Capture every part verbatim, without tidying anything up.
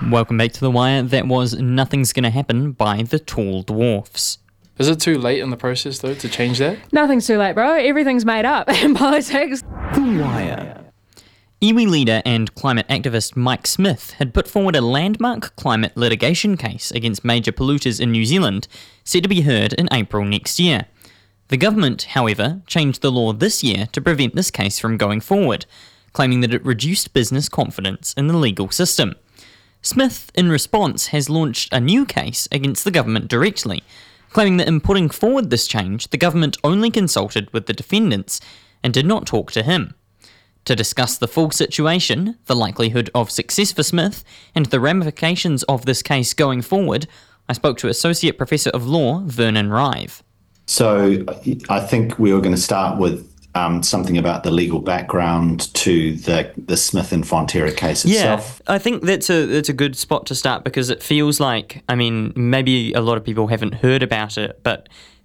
Welcome back to The Wire. That was Nothing's Gonna Happen by the Tall Dwarfs. Is it too late in the process, though, to change that? Nothing's too late, bro. Everything's made up in politics. The Wire. Iwi leader and climate activist Mike Smith had put forward a landmark climate litigation case against major polluters in New Zealand, set to be heard in April next year. The government, however, changed the law this year to prevent this case from going forward, claiming that it reduced business confidence in the legal system. Smith, in response, has launched a new case against the government directly, claiming that in putting forward this change, the government only consulted with the defendants and did not talk to him. To discuss the full situation, the likelihood of success for Smith, and the ramifications of this case going forward, I spoke to Associate Professor of Law, Vernon Rive. So I think we were going to start with Um, something about the legal background to the the Smith and Fonterra case itself. Yeah, I think that's a that's a good spot to start because it feels like, I mean, maybe a lot of people haven't heard about it, but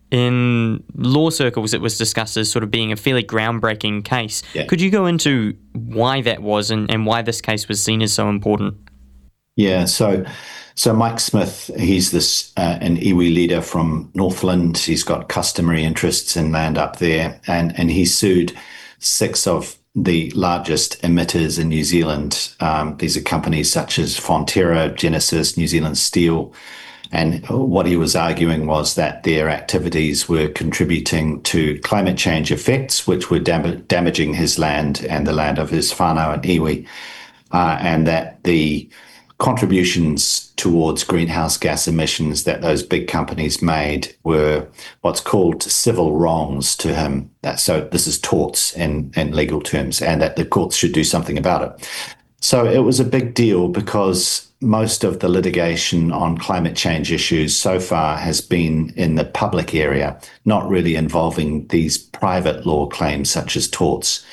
in law circles it was discussed as sort of being a fairly groundbreaking case. Yeah. Could you go into why that was and, and why this case was seen as so important? Yeah, so so Mike Smith, he's this uh, an iwi leader from Northland. He's got customary interests in land up there, and, and he sued six of the largest emitters in New Zealand. Um, these are companies such as Fonterra, Genesis, New Zealand Steel, and what he was arguing was that their activities were contributing to climate change effects, which were dam- damaging his land and the land of his whānau and iwi, uh, and that the contributions towards greenhouse gas emissions that those big companies made were what's called civil wrongs to him. That, so this is torts in, in legal terms, and that the courts should do something about it. So it was a big deal because most of the litigation on climate change issues so far has been in the public area, not really involving these private law claims such as torts.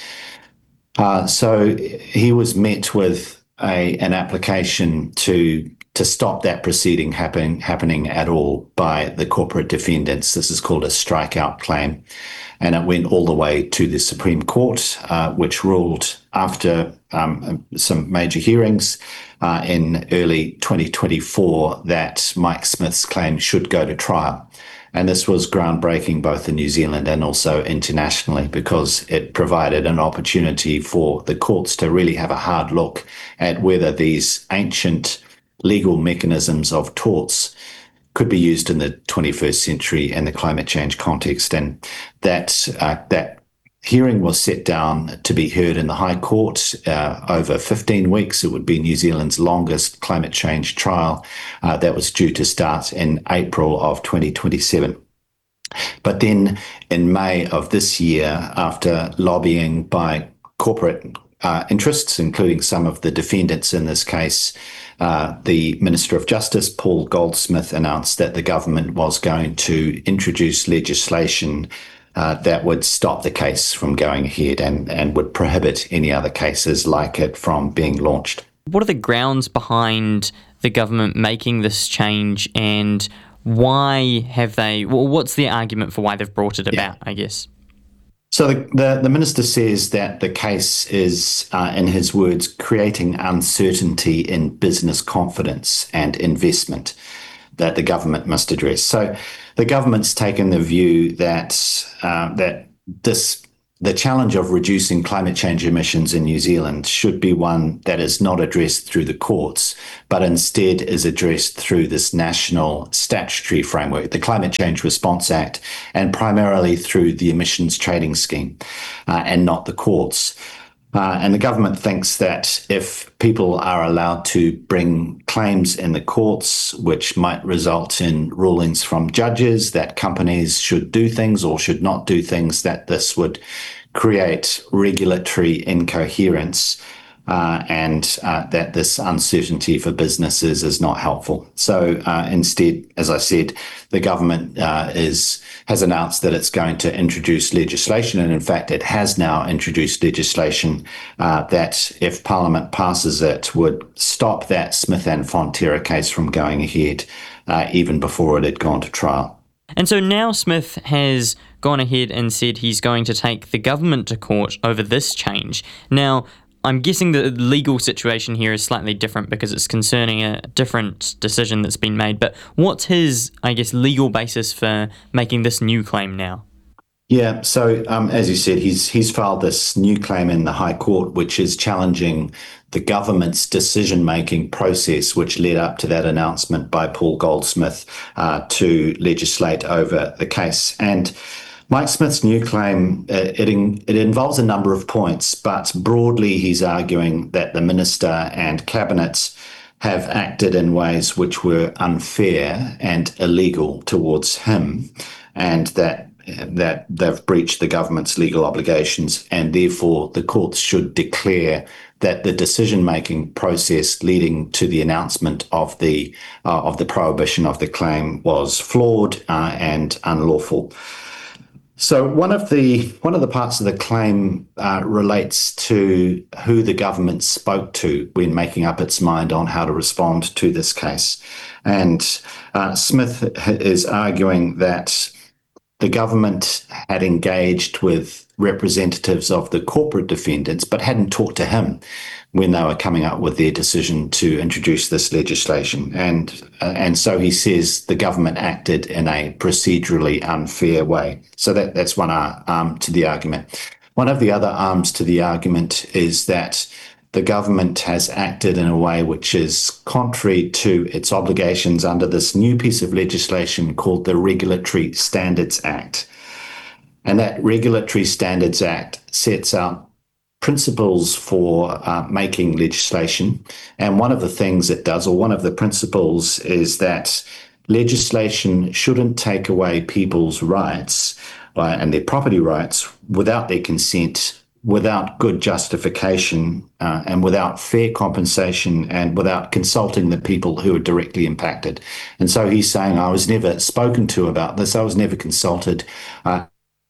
Uh, so he was met with A, an application to to stop that proceeding happen, happening at all by the corporate defendants. This is called a strikeout claim. And it went all the way to the Supreme Court, uh, which ruled after um, some major hearings uh, in early twenty twenty-four that Mike Smith's claim should go to trial. And this was groundbreaking both in New Zealand and also internationally because it provided an opportunity for the courts to really have a hard look at whether these ancient legal mechanisms of torts could be used in the twenty-first century in the climate change context. And that uh, that hearing was set down to be heard in the High Court uh, over fifteen weeks. It would be New Zealand's longest climate change trial uh, that was due to start in April of twenty twenty-seven. But then in May of this year, after lobbying by corporate uh, interests, including some of the defendants in this case, uh, the Minister of Justice, Paul Goldsmith, announced that the government was going to introduce legislation Uh, that would stop the case from going ahead and, and would prohibit any other cases like it from being launched. What are the grounds behind the government making this change, and why have they, well, what's their argument for why they've brought it about, yeah. I guess? So the, the, the minister says that the case is, uh, in his words, creating uncertainty in business confidence and investment that the government must address. So the government's taken the view that uh, that this the challenge of reducing climate change emissions in New Zealand should be one that is not addressed through the courts, but instead is addressed through this national statutory framework, the Climate Change Response Act, and primarily through the emissions trading scheme, uh, and not the courts. Uh, and the government thinks that if people are allowed to bring claims in the courts, which might result in rulings from judges that companies should do things or should not do things, that this would create regulatory incoherence uh, and uh, that this uncertainty for businesses is not helpful. So uh, instead, as I said, the government uh, is has announced that it's going to introduce legislation, and in fact it has now introduced legislation uh, that, if Parliament passes it, would stop that Smith and Fonterra case from going ahead uh, even before it had gone to trial. And so now Smith has gone ahead and said he's going to take the government to court over this change. Now, I'm guessing the legal situation here is slightly different because it's concerning a different decision that's been made. But what's his, I guess, legal basis for making this new claim now? Yeah, so um, as you said, he's he's filed this new claim in the High Court, which is challenging the government's decision-making process, which led up to that announcement by Paul Goldsmith uh, to legislate over the case. And Mike Smith's new claim, uh, it, in, it involves a number of points, but broadly he's arguing that the minister and cabinet have acted in ways which were unfair and illegal towards him, and that that they've breached the government's legal obligations, and therefore the courts should declare that the decision-making process leading to the announcement of the uh, of the prohibition of the claim was flawed uh, and unlawful. So one of the one of the parts of the claim uh, relates to who the government spoke to when making up its mind on how to respond to this case, and uh, Smith is arguing that the government had engaged with representatives of the corporate defendants, but hadn't talked to him when they were coming up with their decision to introduce this legislation. And uh, and so he says the government acted in a procedurally unfair way. So that, that's one arm to the argument. One of the other arms to the argument is that the government has acted in a way which is contrary to its obligations under this new piece of legislation called the Regulatory Standards Act. And that Regulatory Standards Act sets out principles for uh, making legislation. And one of the things it does, or one of the principles, is that legislation shouldn't take away people's rights uh, and their property rights without their consent, without good justification, uh, and without fair compensation, and without consulting the people who are directly impacted. And so he's saying, I was never spoken to about this, I was never consulted, uh,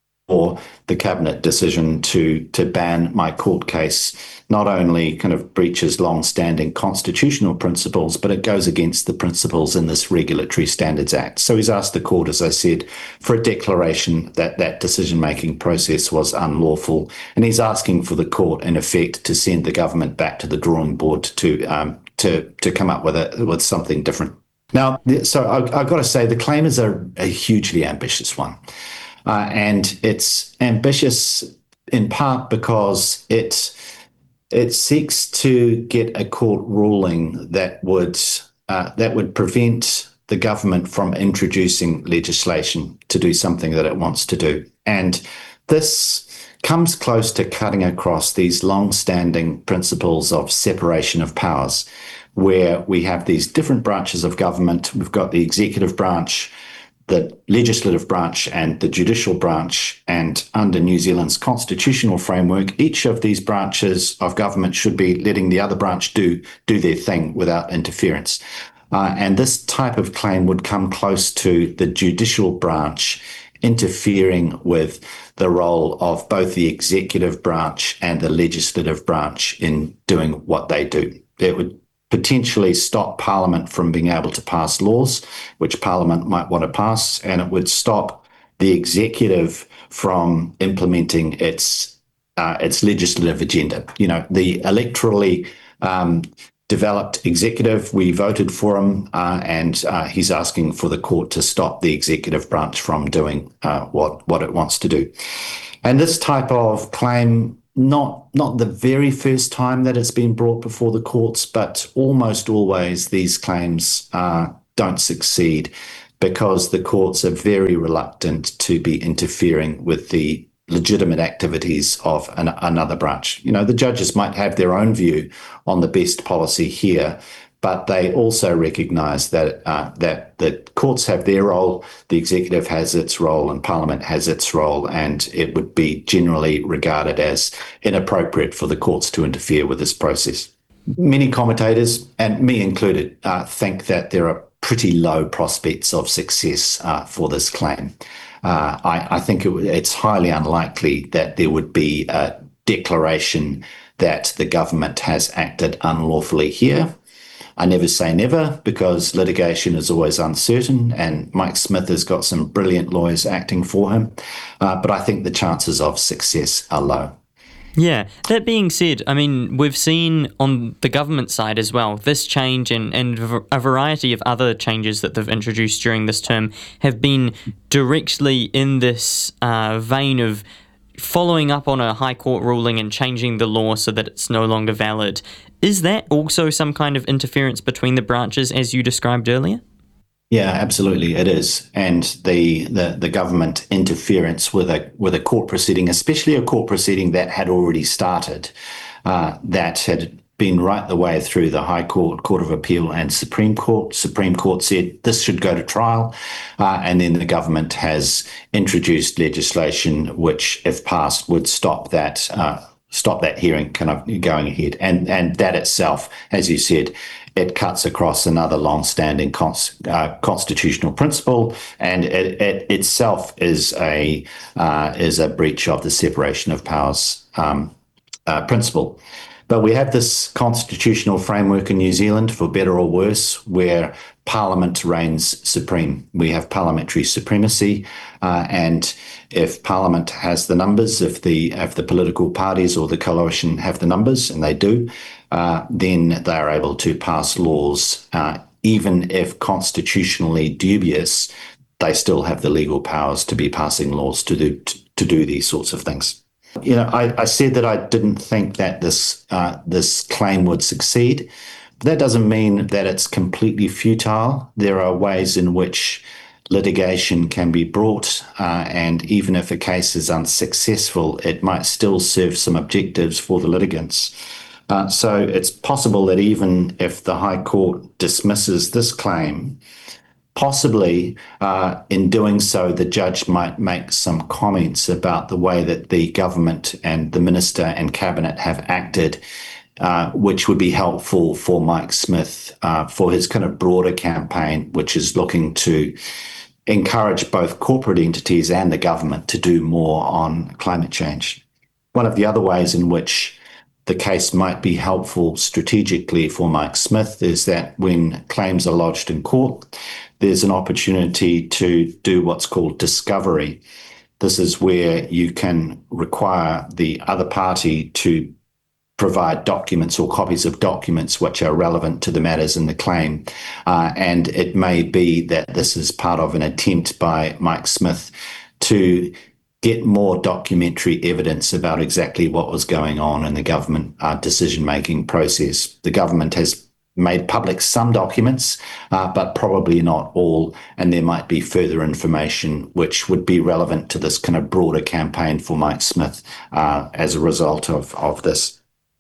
or the cabinet decision to to ban my court case not only kind of breaches long-standing constitutional principles, but it goes against the principles in this Regulatory Standards Act. So he's asked the court, as I said, for a declaration that that decision-making process was unlawful, and he's asking for the court, in effect, to send the government back to the drawing board to um, to to come up with a with something different. Now, so I, I've got to say, the claim is a, a hugely ambitious one. Uh, and it's ambitious in part because it it seeks to get a court ruling that would uh, that would prevent the government from introducing legislation to do something that it wants to do. And this comes close to cutting across these long-standing principles of separation of powers, where we have these different branches of government. We've got the executive branch, the legislative branch, and the judicial branch, and under New Zealand's constitutional framework, each of these branches of government should be letting the other branch do do their thing without interference. Uh, and this type of claim would come close to the judicial branch interfering with the role of both the executive branch and the legislative branch in doing what they do. It would potentially stop Parliament from being able to pass laws, which Parliament might want to pass, and it would stop the executive from implementing its uh, its legislative agenda. You know, the electorally um, developed executive, we voted for him, uh, and uh, he's asking for the court to stop the executive branch from doing uh, what what it wants to do. And this type of claim, Not not the very first time that it's been brought before the courts, but almost always these claims uh, don't succeed because the courts are very reluctant to be interfering with the legitimate activities of an, another branch. You know, the judges might have their own view on the best policy here, but they also recognise that uh, that the courts have their role, the executive has its role, and Parliament has its role, and it would be generally regarded as inappropriate for the courts to interfere with this process. Many commentators, and me included, uh, think that there are pretty low prospects of success uh, for this claim. Uh, I, I think it, it's highly unlikely that there would be a declaration that the government has acted unlawfully here. I never say never, because litigation is always uncertain, and Mike Smith has got some brilliant lawyers acting for him. Uh, but I think the chances of success are low. Yeah, that being said, I mean, we've seen on the government side as well, this change and, and a variety of other changes that they've introduced during this term have been directly in this uh, vein of following up on a High Court ruling and changing the law so that it's no longer valid. Is that also some kind of interference between the branches as you described earlier? Yeah, absolutely, it is, and the, the the government interference with a with a court proceeding, especially a court proceeding that had already started, uh, that had been right the way through the High Court, Court of Appeal, and Supreme Court. Supreme Court said this should go to trial, uh, and then the government has introduced legislation which, if passed, would stop that. Uh, stop that hearing kind of going ahead. And and that itself, as you said, it cuts across another long-standing cons- uh, constitutional principle, and it, it itself is a uh, is a breach of the separation of powers um, uh, principle. But we have this constitutional framework in New Zealand, for better or worse, where Parliament reigns supreme. We have parliamentary supremacy, uh, and if Parliament has the numbers, if the if the political parties or the coalition have the numbers, and they do, uh, then they are able to pass laws, uh, even if constitutionally dubious. They still have the legal powers to be passing laws to do to, to do these sorts of things. You know, I, I said that I didn't think that this uh, this claim would succeed. But that doesn't mean that it's completely futile. There are ways in which litigation can be brought, uh, and even if a case is unsuccessful, it might still serve some objectives for the litigants. Uh, so it's possible that even if the High Court dismisses this claim, possibly uh, in doing so, the judge might make some comments about the way that the government and the minister and cabinet have acted, uh, which would be helpful for Mike Smith uh, for his kind of broader campaign, which is looking to encourage both corporate entities and the government to do more on climate change. One of the other ways in which the case might be helpful strategically for Mike Smith is that when claims are lodged in court, there's an opportunity to do what's called discovery. This is where you can require the other party to provide documents or copies of documents which are relevant to the matters in the claim. Uh, and it may be that this is part of an attempt by Mike Smith to get more documentary evidence about exactly what was going on in the government uh, decision-making process. The government has made public some documents, uh, but probably not all, and there might be further information which would be relevant to this kind of broader campaign for Mike Smith uh, as a result of, of this.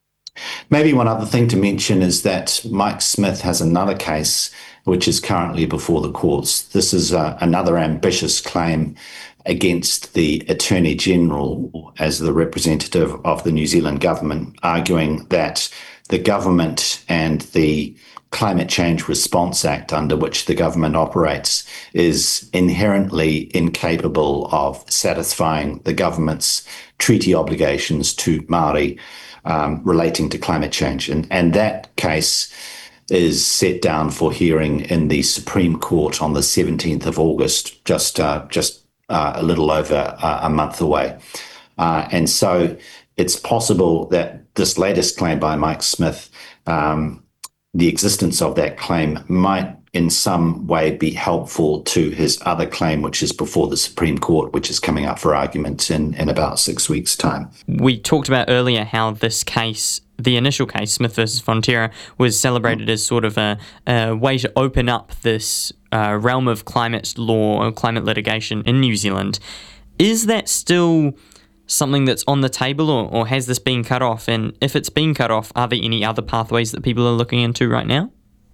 Maybe one other thing to mention is that Mike Smith has another case which is currently before the courts. This is uh, another ambitious claim against the Attorney General as the representative of the New Zealand government, arguing that the government and the Climate Change Response Act under which the government operates is inherently incapable of satisfying the government's treaty obligations to Māori um, relating to climate change. And, and that case is set down for hearing in the Supreme Court on the seventeenth of August, just uh, just uh, a little over uh, a month away. Uh, and so it's possible that this latest claim by Mike Smith, um, the existence of that claim might in some way be helpful to his other claim, which is before the Supreme Court, which is coming up for argument in, in about six weeks' time. We talked about earlier how this case, the initial case, Smith versus Fonterra, was celebrated as sort of a, a way to open up this uh, realm of climate law or climate litigation in New Zealand. Is that still something that's on the table, or, or has this been cut off? And if it's been cut off, are there any other pathways that people are looking into right now?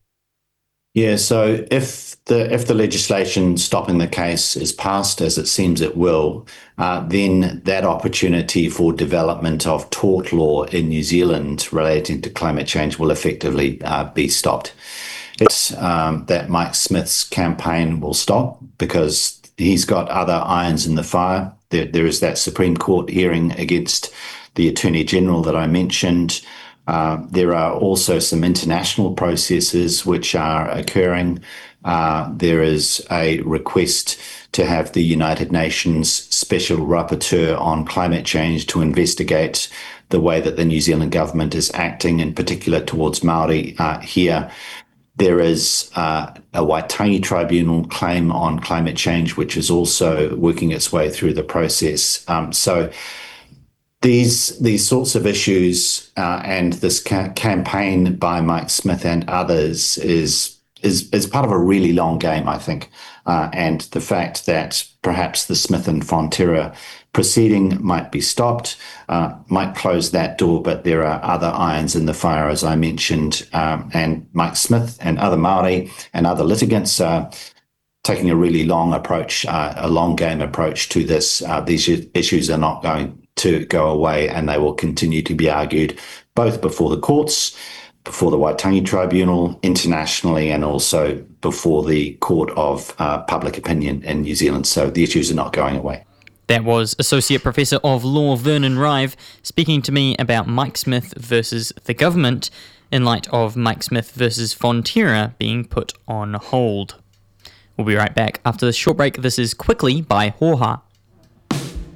Yeah, so if the if the legislation stopping the case is passed, as it seems it will, uh, then that opportunity for development of tort law in New Zealand relating to climate change will effectively uh, be stopped. It's um, that Mike Smith's campaign will stop because he's got other irons in the fire. There, there is that Supreme Court hearing against the Attorney General that I mentioned. Uh, there are also some international processes which are occurring. Uh, there is a request to have the United Nations Special Rapporteur on Climate Change to investigate the way that the New Zealand government is acting, in particular towards Māori uh, here. There is uh, a Waitangi Tribunal claim on climate change, which is also working its way through the process. Um, so these these sorts of issues uh, and this ca- campaign by Mike Smith and others is is is part of a really long game, I think. Uh, and the fact that perhaps the Smith and Fonterra proceeding might be stopped, uh, might close that door, but there are other irons in the fire, as I mentioned, um, and Mike Smith and other Māori and other litigants are taking a really long approach, uh, a long game approach to this. Uh, these issues are not going to go away, and they will continue to be argued both before the courts, before the Waitangi Tribunal, internationally, and also before the Court of uh, Public Opinion in New Zealand. So the issues are not going away. That was Associate Professor of Law Vernon Rive speaking to me about Mike Smith versus the government in light of Mike Smith versus Fonterra being put on hold. We'll be right back after this short break. This is Quickly by Hoha.